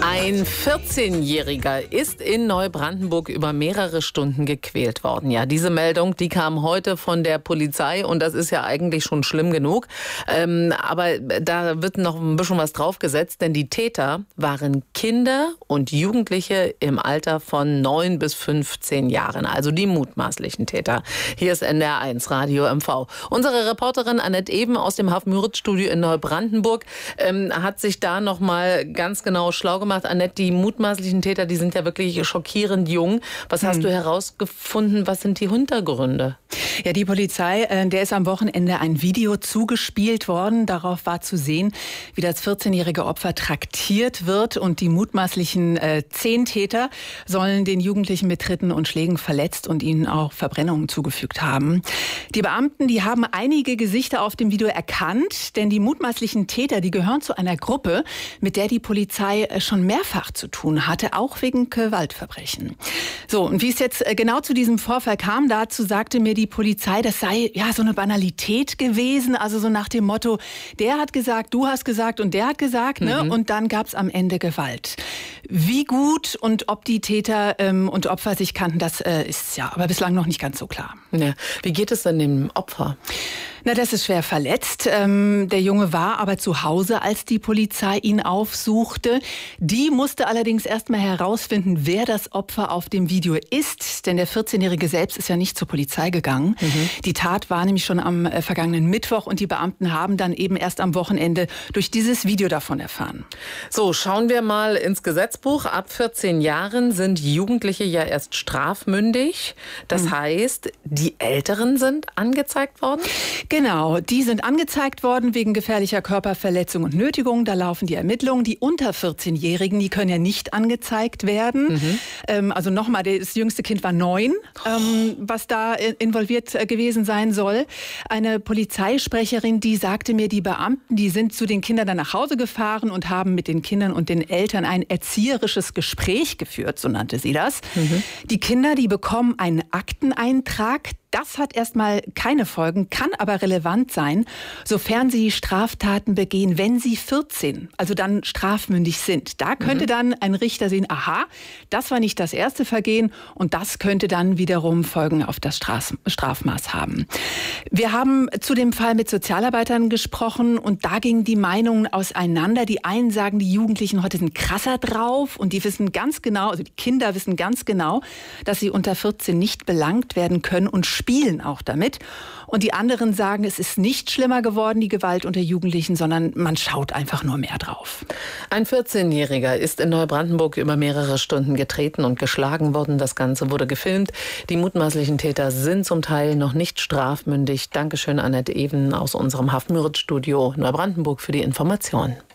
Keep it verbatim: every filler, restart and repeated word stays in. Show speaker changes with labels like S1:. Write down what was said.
S1: Ein vierzehnjähriger ist in Neubrandenburg über mehrere Stunden gequält worden. Ja, diese Meldung, die kam heute von der Polizei und das ist ja eigentlich schon schlimm genug. Ähm, aber da wird noch ein bisschen was draufgesetzt, denn die Täter waren Kinder und Jugendliche im Alter von neun bis fünfzehn Jahren, also die mutmaßlichen Täter. Hier ist N D R eins Radio M V. Unsere Reporterin Annette Ewen aus dem Hafen-Müritz-Studio in Neubrandenburg ähm, hat sich da noch mal ganz genau schlau gemacht. Annette, die mutmaßlichen Täter, die sind ja wirklich schockierend jung. Was hast hm. du herausgefunden? Was sind die Hintergründe?
S2: Ja, die Polizei, äh, der ist am Wochenende ein Video zugespielt worden. Darauf war zu sehen, wie das vierzehnjährige Opfer traktiert wird. Und die mutmaßlichen äh, zehn Täter sollen den Jugendlichen mit Tritten und Schlägen verletzt und ihnen auch Verbrennungen zugefügt haben. Die Beamten, die haben einige Gesichter auf dem Video erkannt, denn die mutmaßlichen Täter, die gehören zu einer Gruppe, mit der die Polizei schon mehrfach zu tun hatte, auch wegen Gewaltverbrechen. So, und wie es jetzt genau zu diesem Vorfall kam, dazu sagte mir die Polizei, das sei ja so eine Banalität gewesen, also so nach dem Motto, der hat gesagt, du hast gesagt und der hat gesagt, ne? Mhm. Und dann gab es am Ende Gewalt. Wie gut und ob die Täter ähm, und Opfer sich kannten, das äh, ist ja aber bislang noch nicht ganz so klar.
S1: Ja. Wie geht es denn dem Opfer?
S2: Na, das ist schwer verletzt. Ähm, der Junge war aber zu Hause, als die Polizei ihn aufsuchte. Die musste allerdings erst mal herausfinden, wer das Opfer auf dem Video ist. Denn der vierzehnjährige selbst ist ja nicht zur Polizei gegangen. Mhm. Die Tat war nämlich schon am äh, vergangenen Mittwoch und die Beamten haben dann eben erst am Wochenende durch dieses Video davon erfahren.
S1: So, schauen wir mal ins Gesetzbuch. Ab vierzehn Jahren sind Jugendliche ja erst strafmündig. Das mhm. heißt, die Älteren sind angezeigt worden?
S2: Genau, die sind angezeigt worden wegen gefährlicher Körperverletzung und Nötigung. Da laufen die Ermittlungen. Die unter vierzehnjährigen, die können ja nicht angezeigt werden. Mhm. Ähm, also nochmal, das jüngste Kind war neun, ähm, was da involviert gewesen sein soll. Eine Polizeisprecherin, die sagte mir, die Beamten, die sind zu den Kindern dann nach Hause gefahren und haben mit den Kindern und den Eltern ein erzieherisches Gespräch geführt, so nannte sie das. Mhm. Die Kinder, die bekommen einen Akteneintrag. Das hat erstmal keine Folgen, kann aber relevant sein, sofern sie Straftaten begehen, wenn sie vierzehn, also dann strafmündig sind. Da könnte mhm. dann ein Richter sehen, aha, das war nicht das erste Vergehen und das könnte dann wiederum Folgen auf das Strafmaß haben. Wir haben zu dem Fall mit Sozialarbeitern gesprochen und da gingen die Meinungen auseinander. Die einen sagen, die Jugendlichen heute sind krasser drauf und die wissen ganz genau, also die Kinder wissen ganz genau, dass sie unter vierzehn nicht belangt werden können und spielen auch damit. Und die anderen sagen, es ist nicht schlimmer geworden, die Gewalt unter Jugendlichen, sondern man schaut einfach nur mehr drauf.
S1: Ein vierzehnjähriger ist in Neubrandenburg über mehrere Stunden getreten und geschlagen worden. Das Ganze wurde gefilmt. Die mutmaßlichen Täter sind zum Teil noch nicht strafmündig. Dankeschön, Annette Ewen aus unserem Hafen-Müritz-Studio Neubrandenburg für die Information.